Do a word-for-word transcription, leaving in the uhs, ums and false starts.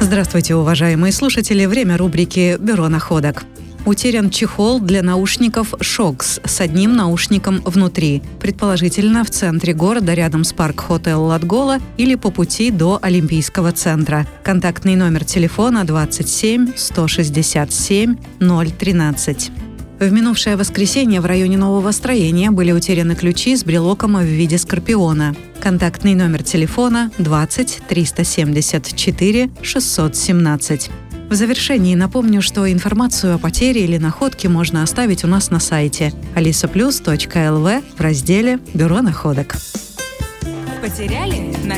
Здравствуйте, уважаемые слушатели. Время рубрики «Бюро находок». Утерян чехол для наушников «Шокс» с одним наушником внутри, предположительно в центре города рядом с парк-хотел Ладгола или по пути до Олимпийского центра. Контактный номер телефона двадцать семь сто шестьдесят семь ноль тринадцать. В минувшее воскресенье в районе нового строения были утеряны ключи с брелоком в виде скорпиона. Контактный номер телефона двадцать триста семьдесят четыре шестьсот семнадцать. В завершении напомню, что информацию о потере или находке можно оставить у нас на сайте алисаплюс точка эл ви в разделе «Бюро находок». Потеряли? Нашли.